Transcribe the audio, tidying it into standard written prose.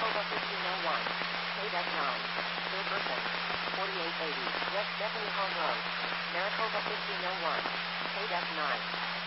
Maricopa 1501. KDEC 9. Third person. 4880. West Bethany Hall Road. Maricopa 1501. KDEC 9.